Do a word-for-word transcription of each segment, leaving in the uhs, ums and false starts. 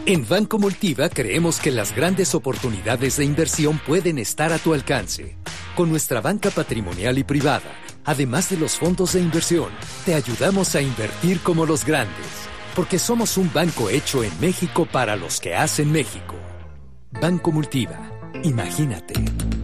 En Banco Multiva creemos que las grandes oportunidades de inversión pueden estar a tu alcance. Con nuestra banca patrimonial y privada, además de los fondos de inversión, te ayudamos a invertir como los grandes. Porque somos un banco hecho en México para los que hacen México. Banco Multiva. Imagínate.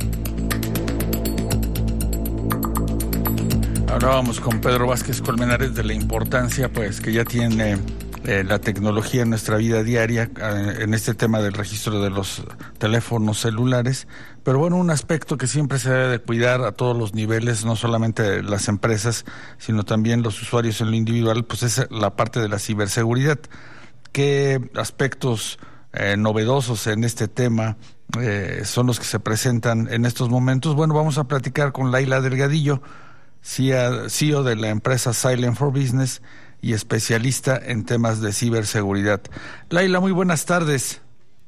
Hablábamos con Pedro Vázquez Colmenares de la importancia pues que ya tiene eh, la tecnología en nuestra vida diaria eh, en este tema del registro de los teléfonos celulares, pero bueno, un aspecto que siempre se debe de cuidar a todos los niveles, no solamente las empresas, sino también los usuarios en lo individual, pues es la parte de la ciberseguridad. ¿Qué aspectos eh, novedosos en este tema eh, son los que se presentan en estos momentos? Bueno, vamos a platicar con Laila Delgadillo, C E O de la empresa Silent for Business y especialista en temas de ciberseguridad. Laila, muy buenas tardes.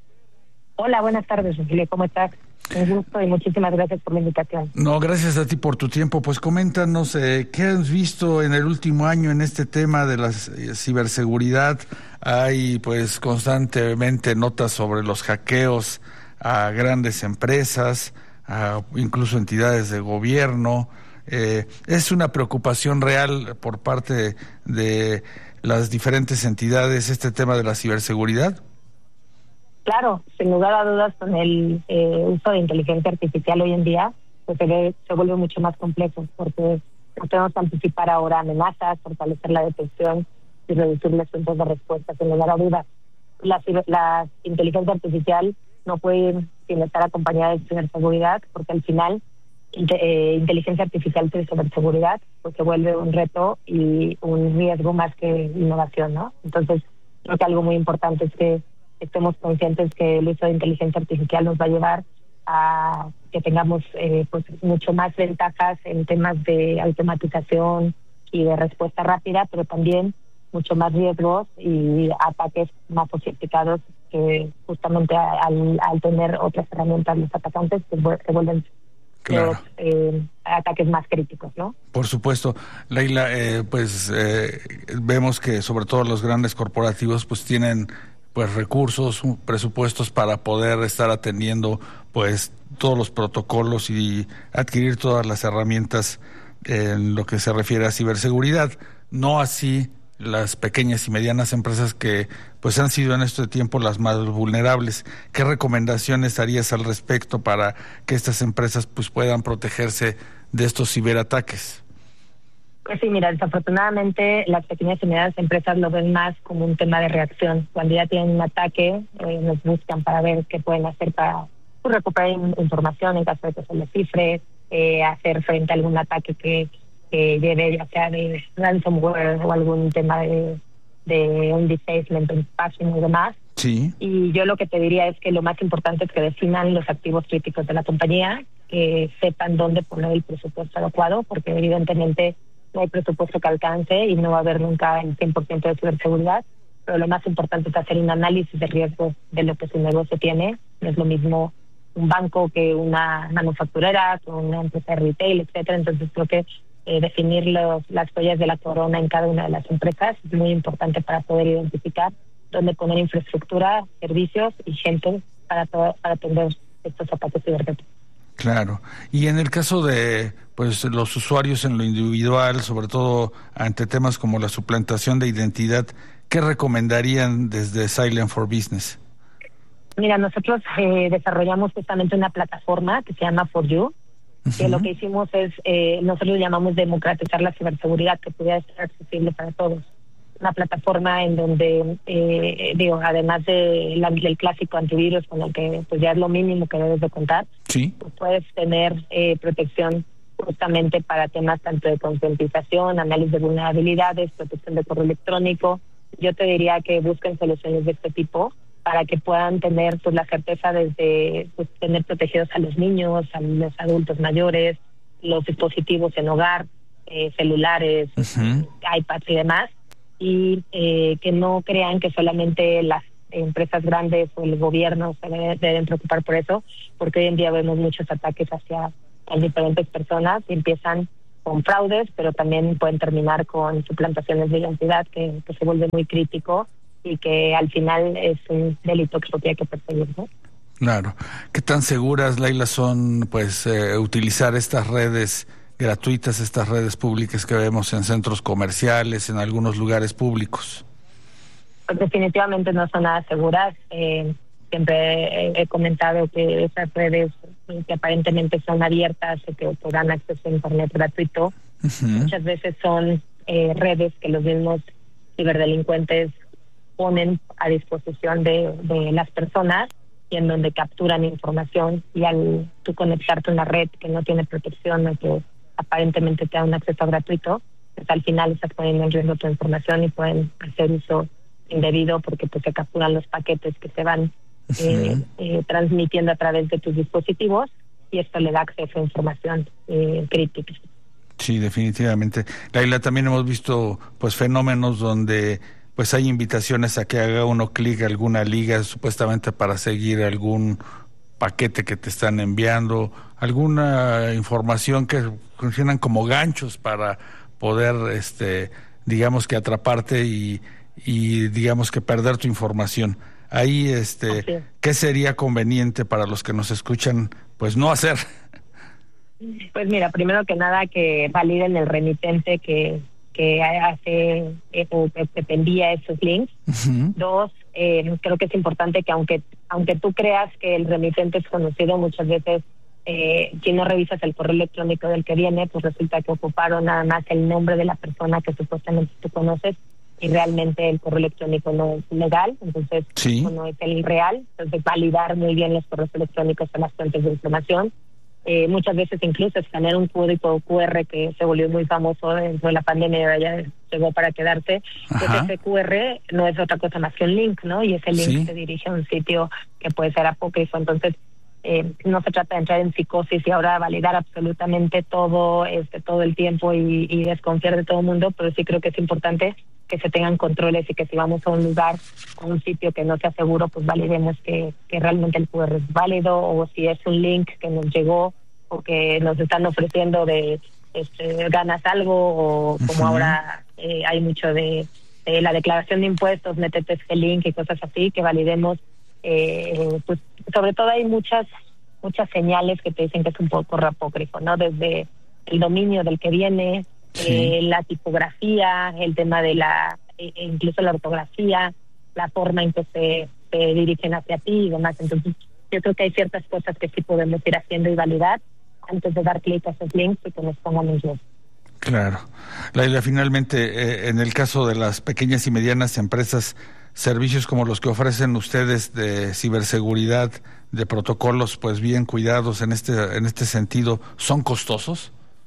Hola, buenas tardes, Rogelio, ¿cómo estás? Un gusto y muchísimas gracias por la invitación. No, gracias a ti por tu tiempo. Pues coméntanos, eh, ¿qué has visto en el último año en este tema de la eh, ciberseguridad? Hay pues constantemente notas sobre los hackeos a grandes empresas, a incluso entidades de gobierno. Eh, ¿Es una preocupación real por parte de las diferentes entidades este tema de la ciberseguridad? Claro, sin lugar a dudas, con el eh, uso de inteligencia artificial hoy en día, pues se, ve, se vuelve mucho más complejo, porque tenemos que anticipar ahora amenazas, fortalecer la detección y reducir los tiempos de respuesta, sin lugar a dudas. La, la inteligencia artificial no puede sin estar acompañada de ciberseguridad, porque al final Eh, inteligencia artificial y ciberseguridad, pues se vuelve un reto y un riesgo más que innovación, ¿no? Entonces, creo que algo muy importante es que estemos conscientes que el uso de inteligencia artificial nos va a llevar a que tengamos eh, pues mucho más ventajas en temas de automatización y de respuesta rápida, pero también mucho más riesgos y ataques más sofisticados que justamente al, al tener otras herramientas los atacantes se, se vuelven Claro. Los eh, ataques más críticos, ¿no? Por supuesto. Laila, eh, pues eh, vemos que sobre todo los grandes corporativos pues tienen pues recursos, presupuestos para poder estar atendiendo pues todos los protocolos y adquirir todas las herramientas en lo que se refiere a ciberseguridad. No así las pequeñas y medianas empresas que pues han sido en este tiempo las más vulnerables. ¿Qué recomendaciones harías al respecto para que estas empresas pues puedan protegerse de estos ciberataques? Pues sí, mira, desafortunadamente las pequeñas y medianas empresas lo ven más como un tema de reacción. Cuando ya tienen un ataque, eh, nos buscan para ver qué pueden hacer para pues, recuperar información en caso de que se les cifre, eh, hacer frente a algún ataque que que lleve ya sea de ransomware o algún tema de, de un defacement, un phishing y demás. Sí. Y yo lo que te diría es que lo más importante es que definan los activos críticos de la compañía, que sepan dónde poner el presupuesto adecuado, porque evidentemente no hay presupuesto que alcance y no va a haber nunca el cien por ciento de ciberseguridad, pero lo más importante es hacer un análisis de riesgos de lo que su negocio tiene. No es lo mismo un banco que una manufacturera, que una empresa de retail, etcétera. Entonces creo que Eh, definir los, las joyas de la corona en cada una de las empresas es muy importante para poder identificar dónde poner infraestructura, servicios y gente para, to- para atender estos ataques cibernéticos. Claro. Y en el caso de pues los usuarios en lo individual, sobre todo ante temas como la suplantación de identidad, ¿qué recomendarían desde Silent for Business? Mira, nosotros eh, desarrollamos justamente una plataforma que se llama For You, que lo que hicimos es, eh, nosotros llamamos democratizar la ciberseguridad, que pudiera ser accesible para todos. Una plataforma en donde, eh, digo, además de la, del clásico antivirus, con el que pues ya es lo mínimo que debes de contar, sí, pues puedes tener eh, protección justamente para temas tanto de concientización, análisis de vulnerabilidades, protección de correo electrónico. Yo te diría que busquen soluciones de este tipo para que puedan tener pues la certeza desde pues, tener protegidos a los niños, a los adultos mayores, los dispositivos en hogar, eh, celulares, uh-huh. iPads y demás, y eh, que no crean que solamente las empresas grandes o el gobierno se deben, deben preocupar por eso, porque hoy en día vemos muchos ataques hacia a diferentes personas y empiezan con fraudes, pero también pueden terminar con suplantaciones de identidad, que, que se vuelve muy crítico y que al final es un delito que hay que perseguir, ¿no? Claro. ¿Qué tan seguras, Laila, son pues eh, utilizar estas redes gratuitas, estas redes públicas que vemos en centros comerciales, en algunos lugares públicos? Pues definitivamente no son nada seguras. Eh, siempre he, he comentado que esas redes que aparentemente son abiertas y que te dan acceso a internet gratuito, uh-huh. muchas veces son eh, redes que los mismos ciberdelincuentes ponen a disposición de, de las personas y en donde capturan información, y al tú conectarte a una red que no tiene protección o que aparentemente te da un acceso gratuito, pues al final estás poniendo en riesgo tu información y pueden hacer uso indebido porque pues se capturan los paquetes que se van eh, uh-huh. eh, transmitiendo a través de tus dispositivos, y esto le da acceso a información eh, crítica. Sí, definitivamente. Laila, también hemos visto pues fenómenos donde pues hay invitaciones a que haga uno clic a alguna liga supuestamente para seguir algún paquete que te están enviando, alguna información que funcionan como ganchos para poder, este, digamos que atraparte y, y digamos que perder tu información. Ahí, este, okay. ¿qué sería conveniente para los que nos escuchan, pues no hacer? Pues mira, primero que nada que validen el remitente que que hace o que te envía esos links. Uh-huh. Dos, eh, creo que es importante que aunque aunque tú creas que el remitente es conocido, muchas veces eh, si no revisas el correo electrónico del que viene, pues resulta que ocuparon nada más el nombre de la persona que supuestamente tú conoces y realmente el correo electrónico no es legal, entonces sí. no es el real. Entonces validar muy bien los correos electrónicos en las fuentes de información. Eh, muchas veces incluso escanear un código cu erre que se volvió muy famoso dentro de la pandemia y ya llegó para quedarse. Pues ese cu erre no es otra cosa más que un link, ¿no? Y ese link ¿sí? te dirige a un sitio que puede ser apócrifo. Entonces eh, no se trata de entrar en psicosis y ahora validar absolutamente todo este todo el tiempo y, y desconfiar de todo el mundo, pero sí creo que es importante que se tengan controles y que si vamos a un lugar, a un sitio que no sea seguro, pues validemos que, que realmente el cu erre es válido, o si es un link que nos llegó o que nos están ofreciendo de este, ganas algo, o como uh-huh. ahora eh, hay mucho de, de la declaración de impuestos, métete este link y cosas así, que validemos. Eh, pues sobre todo hay muchas muchas señales que te dicen que es un poco apócrifo, ¿no? Desde el dominio del que viene, sí. eh, la tipografía, el tema de la, eh, incluso la ortografía, la forma en que se, se dirigen hacia ti y demás. Entonces yo creo que hay ciertas cosas que sí podemos ir haciendo y validar antes de dar clic a esos links y que nos pongan en riesgo. Claro. Laila, finalmente, eh, en el caso de las pequeñas y medianas empresas, servicios como los que ofrecen ustedes de ciberseguridad, de protocolos pues bien cuidados en este en este sentido, ¿son costosos?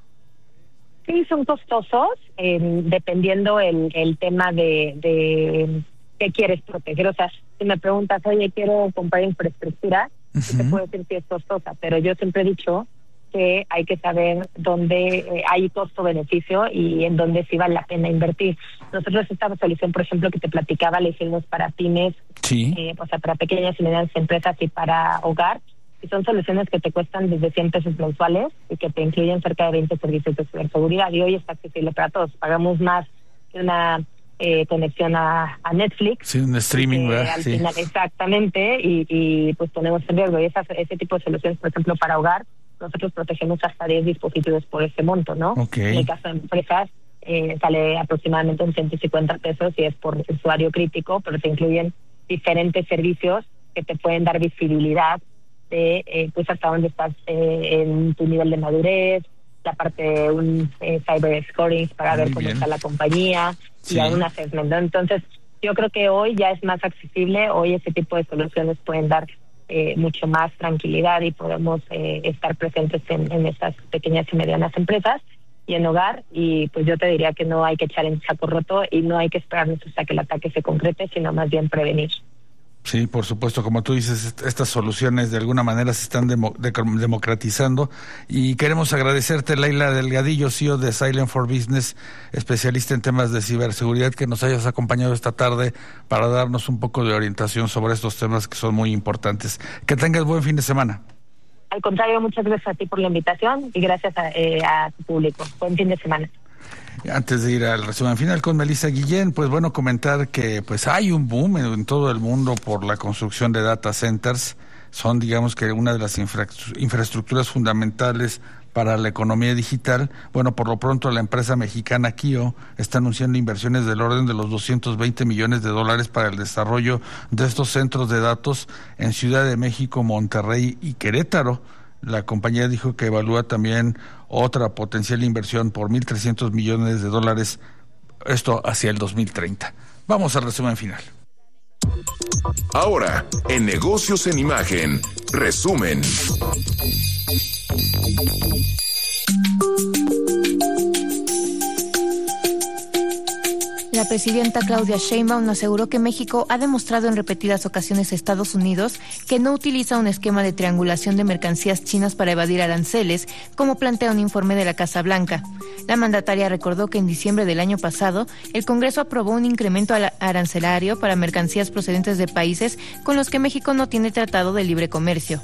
Sí, son costosos, eh, dependiendo el, el tema de, de qué quieres proteger. O sea, si me preguntas, oye, quiero comprar infraestructura, uh-huh. te puedo decir si es costosa, pero yo siempre he dicho que hay que saber dónde eh, hay costo-beneficio y en dónde sí vale la pena invertir. Nosotros esta solución, por ejemplo, que te platicaba, la hicimos para pymes, sí. eh, o sea, para pequeñas y medianas empresas y para hogar, y son soluciones que te cuestan desde cien pesos mensuales y que te incluyen cerca de veinte servicios de ciberseguridad, y hoy está accesible para todos. Pagamos más que una eh, conexión a, a Netflix. Sí, un streaming, ¿verdad? Al sí. final, exactamente, y, y pues ponemos en riesgo. Y esas, ese tipo de soluciones, por ejemplo, para hogar, nosotros protegemos hasta diez dispositivos por ese monto, ¿no? Okay. En el caso de empresas, eh, sale aproximadamente un ciento cincuenta pesos y es por usuario crítico, pero te incluyen diferentes servicios que te pueden dar visibilidad de eh, pues hasta dónde estás eh, en tu nivel de madurez, la parte de un eh, cyber scoring para Muy ver cómo bien. está la compañía sí. y a un assessment, ¿no? Entonces, yo creo que hoy ya es más accesible, hoy ese tipo de soluciones pueden dar Eh, mucho más tranquilidad y podemos eh, estar presentes en, en estas pequeñas y medianas empresas y en hogar, y pues yo te diría que no hay que echar en saco roto y no hay que esperarnos hasta que el ataque se concrete, sino más bien prevenir. Sí, por supuesto, como tú dices, estas soluciones de alguna manera se están demo, de, democratizando, y queremos agradecerte, Laila Delgadillo, C E O de Silent for Business, especialista en temas de ciberseguridad, que nos hayas acompañado esta tarde para darnos un poco de orientación sobre estos temas que son muy importantes. Que tengas buen fin de semana. Al contrario, muchas gracias a ti por la invitación y gracias a, eh, a tu público. Buen fin de semana. Antes de ir al resumen final con Melissa Guillén, pues bueno, comentar que pues hay un boom en, en todo el mundo por la construcción de data centers. Son, digamos, que una de las infra, infraestructuras fundamentales para la economía digital. Bueno, por lo pronto la empresa mexicana Kio está anunciando inversiones del orden de los doscientos veinte millones de dólares para el desarrollo de estos centros de datos en Ciudad de México, Monterrey y Querétaro. La compañía dijo que evalúa también otra potencial inversión por mil trescientos millones de dólares, esto hacia el dos mil treinta. Vamos al resumen final. Ahora, en Negocios en Imagen, resumen. La presidenta Claudia Sheinbaum aseguró que México ha demostrado en repetidas ocasiones a Estados Unidos que no utiliza un esquema de triangulación de mercancías chinas para evadir aranceles, como plantea un informe de la Casa Blanca. La mandataria recordó que en diciembre del año pasado, el Congreso aprobó un incremento arancelario para mercancías procedentes de países con los que México no tiene tratado de libre comercio.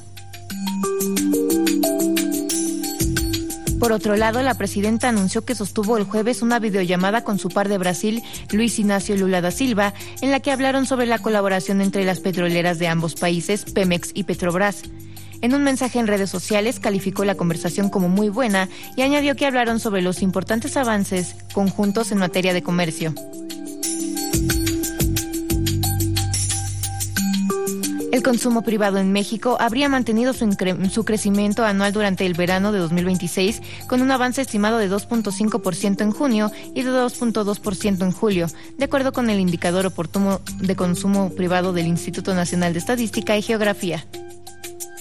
Por otro lado, la presidenta anunció que sostuvo el jueves una videollamada con su par de Brasil, Luis Inácio Lula da Silva, en la que hablaron sobre la colaboración entre las petroleras de ambos países, Pemex y Petrobras. En un mensaje en redes sociales calificó la conversación como muy buena y añadió que hablaron sobre los importantes avances conjuntos en materia de comercio. El consumo privado en México habría mantenido su, incre- su crecimiento anual durante el verano de dos mil veintiséis, con un avance estimado de dos punto cinco por ciento en junio y de dos punto dos por ciento en julio, de acuerdo con el indicador oportuno de consumo privado del Instituto Nacional de Estadística y Geografía.